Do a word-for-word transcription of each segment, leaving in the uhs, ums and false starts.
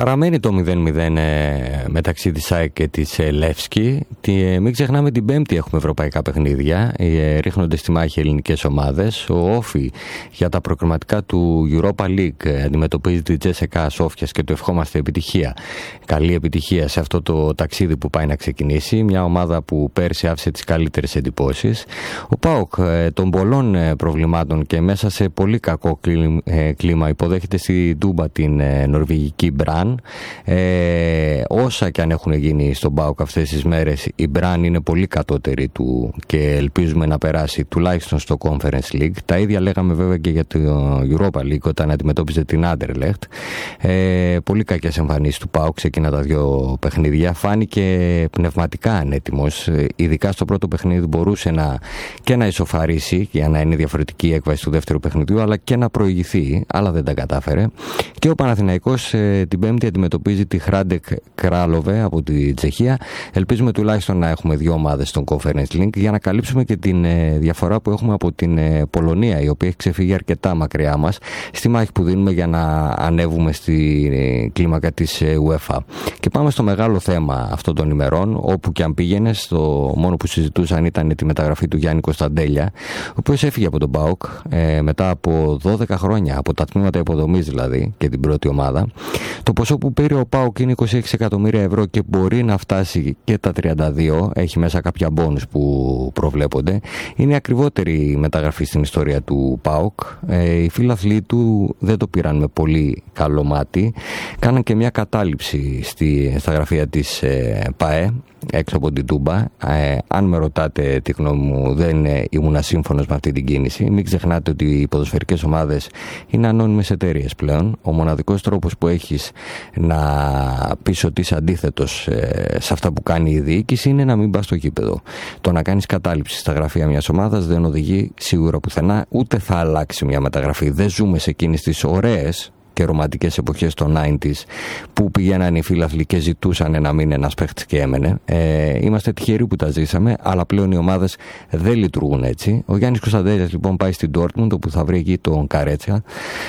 Παραμένει το μηδέν μηδέν ε, μεταξύ της ΑΕΚ και της ε, Λεύσκη. Τι, ε, μην ξεχνάμε την Πέμπτη έχουμε ευρωπαϊκά παιχνίδια. Ε, ρίχνονται στη μάχη ελληνικές ομάδες. Ο Όφι για τα προκριματικά του Europa League ε, αντιμετωπίζει τη Τζέσσεκα Σόφιας και του ευχόμαστε επιτυχία. Καλή επιτυχία σε αυτό το ταξίδι που πάει να ξεκινήσει. Μια ομάδα που πέρσι άφησε τις καλύτερες εντυπώσεις. Ο ΠΑΟΚ ε, των πολλών ε, προβλημάτων και μέσα σε πολύ κακό κλίμα υποδέχεται στη Ντούμπα την ε, νορβηγική Μπραν. Ε, όσα και αν έχουν γίνει στον ΠΑΟΚ αυτές τις μέρες, η Μπραν είναι πολύ κατώτερη του και ελπίζουμε να περάσει τουλάχιστον στο Conference League. Τα ίδια λέγαμε βέβαια και για το Europa League όταν αντιμετώπιζε την Anderlecht. Ε, πολύ κακές εμφανίσεις του ΠΑΟΚ σε εκείνα τα δύο παιχνίδια. Φάνηκε πνευματικά ανέτοιμος. Ειδικά στο πρώτο παιχνίδι μπορούσε να, και να ισοφαρίσει για να είναι διαφορετική η έκβαση του δεύτερου παιχνιδιού, αλλά και να προηγηθεί, αλλά δεν τα κατάφερε. Και ο Παναθηναϊκός ε, την Πέμπτη αντιμετωπίζει τη Χράντεκ Κράλοβε από τη Τσεχία. Ελπίζουμε τουλάχιστον να έχουμε δύο ομάδες στον Conference League για να καλύψουμε και την ε, διαφορά που έχουμε από την ε, Πολωνία, η οποία έχει ξεφύγει αρκετά μακριά μας στη μάχη που δίνουμε για να ανέβουμε στη ε, κλίμακα της ε, UEFA. Και πάμε στο μεγάλο θέμα αυτών των ημερών, όπου και αν πήγαινε, το μόνο που συζητούσαν ήταν τη μεταγραφή του Γιάννη Κωνσταντέλια, ο οποίος έφυγε από τον ΠΑΟΚ ε, μετά από δώδεκα χρόνια, από τα τμήματα υποδομής δηλαδή και την πρώτη ομάδα. Το ποσό που πήρε ο ΠΑΟΚ είναι είκοσι έξι εκατομμύρια ευρώ και μπορεί να φτάσει και τα τριάντα δύο. Έχει μέσα κάποια μπόνους που προβλέπονται. Είναι η ακριβότερη μεταγραφή στην ιστορία του ΠΑΟΚ. Ε, οι φίλαθλοι του δεν το πήραν με πολύ καλό μάτι. Κάναν και μια κατάληψη στη, στα γραφεία της ε, ΠΑΕ έξω από την Τούμπα. Ε, αν με ρωτάτε τη γνώμη μου, δεν ε, ήμουν σύμφωνος με αυτή την κίνηση. Μην ξεχνάτε ότι οι ποδοσφαιρικές ομάδες είναι ανώνυμες εταιρείες πλέον. Ο μοναδικός τρόπος που έχεις να πεις ότι είσαι αντίθετος ε, σε αυτά που κάνει η διοίκηση είναι να μην πας στο γήπεδο. Το να κάνεις κατάληψη στα γραφεία μιας ομάδας δεν οδηγεί σίγουρα πουθενά, ούτε θα αλλάξει μια μεταγραφή. Δεν ζούμε σε εκείνες τις ωραίες και ρομαντικές εποχές των ενενήντα που πηγαίναν οι φίλαθλοι και ζητούσαν να μείνει ένας παίχτης και έμενε. Ε, είμαστε τυχεροί που τα ζήσαμε, αλλά πλέον οι ομάδες δεν λειτουργούν έτσι. Ο Γιάννης Κωνσταντέλιας λοιπόν πάει στην Dortmund, όπου θα βρει εκεί τον Καρέτσια.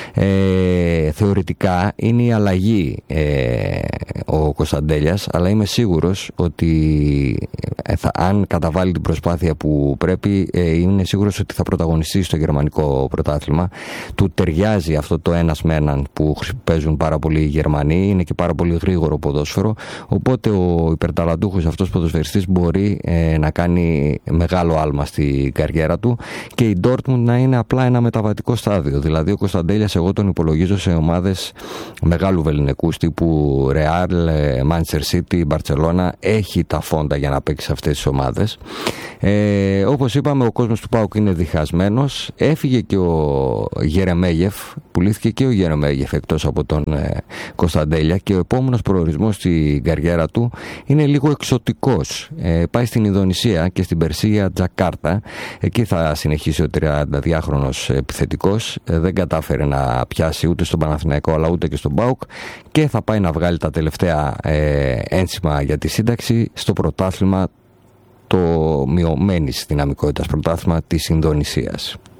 Ε, θεωρητικά είναι η αλλαγή ε, ο Κωνσταντέλιας, αλλά είμαι σίγουρος ότι ε, θα, αν καταβάλει την προσπάθεια που πρέπει, ε, είναι σίγουρος ότι θα πρωταγωνιστεί στο γερμανικό πρωτάθλημα. Του ταιριάζει αυτό το ένας με έναν που παίζουν πάρα πολύ οι Γερμανοί, είναι και πάρα πολύ γρήγορο ποδόσφαιρο, οπότε ο υπερταλαντούχος αυτός ποδοσφαιριστής μπορεί ε, να κάνει μεγάλο άλμα στην καριέρα του και η Dortmund να είναι απλά ένα μεταβατικό στάδιο. Δηλαδή ο Κωνσταντέλιας εγώ τον υπολογίζω σε ομάδες μεγάλου βεληνικούς τύπου Real, Manchester City, Barcelona. Έχει τα φόντα για να παίξει σε αυτές τις ομάδες. Ε, όπως είπαμε, ο κόσμος του ΠΑΟΚ είναι διχασμένος. Έφυγε και ο Γερεμέγεφ, πουλήθηκε και ο Γερεμέγεφ εκτός από τον ε, Κωνσταντέλια, και ο επόμενος προορισμός στην καριέρα του είναι λίγο εξωτικός. Ε, πάει στην Ινδονησία και στην Περσία Τζακάρτα. Εκεί θα συνεχίσει ο τριανταδυάχρονος επιθετικός. Ε, δεν κατάφερε να πιάσει ούτε στον Παναθηναϊκό αλλά ούτε και στον ΠΑΟΚ και θα πάει να βγάλει τα τελευταία ε, ένσημα για τη σύνταξη στο πρωτάθλημα, το μειωμένης δυναμικότητας πρωτάθλημα της Ινδονησίας.